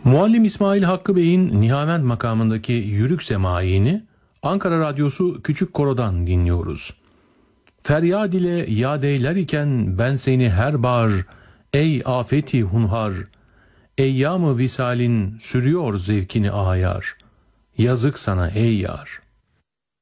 Muallim İsmail Hakkı Bey'in Nihavend makamındaki Yürük Semai'ni Ankara Radyosu Küçük Koro'dan dinliyoruz. Feryad ile yad eyler iken ben seni her bar, ey afeti hunhar, eyyam-ı visalin sürüyor zevkini ayar, yazık sana ey yar.